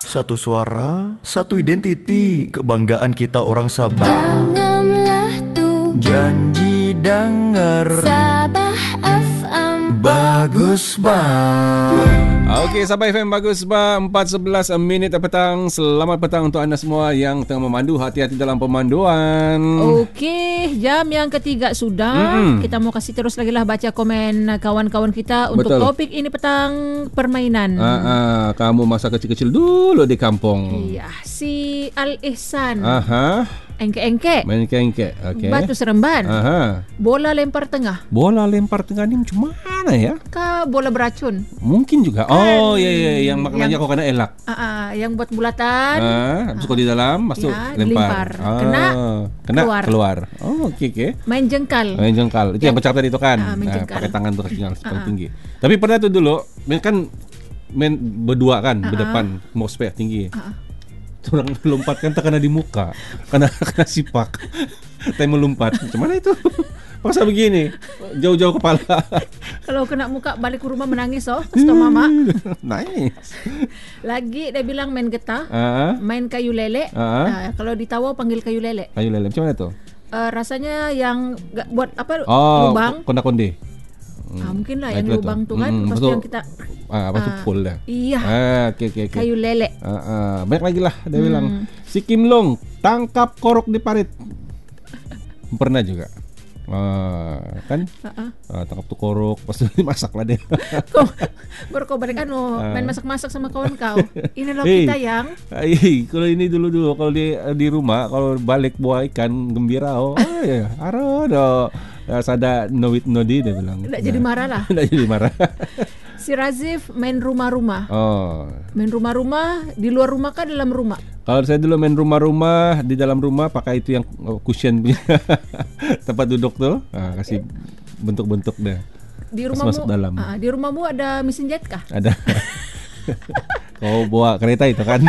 Satu suara, satu identiti, kebanggaan kita orang Sabah. Tanamlah tuh Janji dengar Sabah FM. bagus bang. Okey, Sabah FM bagus bah 4:11 minit petang. Selamat petang untuk anda semua yang tengah memandu. Hati-hati dalam pemanduan. Okey, jam yang ketiga sudah. Kita mau kasih terus lagi lah baca komen kawan-kawan kita untuk Betul. topik ini petang permainan. Kamu masa kecil-kecil dulu di kampung. Iya, si Al Ihsan. Aha, Engke-engke. main kengke. Okey. Batu seremban. Aha. Bola lempar tengah. Bola lempar tengah ni macam mana ya? Kah bola beracun. Mungkin juga. Oh, ya, yang maknanya kau kena elak. Yang buat bulatan. Habis kau di dalam, masuk Ya, lempar. dilempar. Kena, keluar. Oh, okey. Main jengkal. Main jengkal. Itu yang bercakap tadi tu kan. main jengkal. Pakai tangan tu kaki yang paling tinggi. Tapi pernah tu dulu, main berdua kan, berdepan, mau spek tinggi. Orang lompat kan tak kena di muka, kena sipak. Tapi melompat. Macam mana itu? Paksa begini, jauh-jauh kepala. Kalau kena muka balik ke rumah menangis kasih tau mama. Nice. Lagi dia bilang main getah, main kayu lele. Kalau di Tawau panggil kayu lele. Kayu lele, macam mana tu? Rasanya yang buat apa lubang. Konda-konde. Mungkin lah yang Itulah lubang tu. tu kan. Lepas tu yang kita apa tu full dah. Iya. Okey. Kayu lele. Banyak lagi lah dia bilang. Si Kim Long tangkap korok di parit. Pernah juga. Kan? Tangkap tu korok, pas tu dimasak lah dia. Baru kau balik main masak-masak sama kawan kau. Ini loh kita yang Kalau ini dulu kalau di rumah kalau balik bawa ikan gembira ya. Aro sada nowit nodi dia bilang. tidak jadi marah lah. Tidak jadi marah. Si Razif main rumah-rumah. Main rumah-rumah di luar rumah kah dalam rumah? Kalau saya dulu main rumah-rumah, di dalam rumah pakai itu yang cushion punya tempat duduk tuh, kasih bentuk-bentuk deh. Di rumahmu masuk dalam. Di rumahmu ada mesin jahit kah? Ada. Kau bawa kereta itu kan?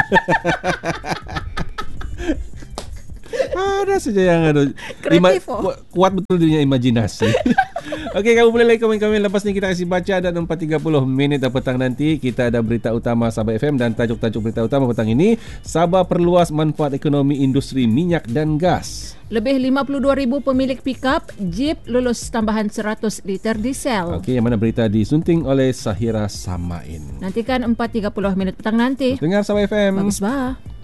Ada saja yang ada. Kreatif, Kuat betul dirinya imajinasi. Okey, kamu boleh like komen-komen lepas ni kita kasih baca. Dan 4.30 minit petang nanti kita ada berita utama Sabah FM. Dan tajuk-tajuk berita utama petang ini, Sabah perluas manfaat ekonomi industri minyak dan gas. Lebih 52,000 pemilik pickup Jeep lulus tambahan 100 liter diesel. Okey, yang mana berita disunting oleh Sahira Samain. Nantikan 4.30 minit petang nanti. Dengar Sabah FM. Bagus bah.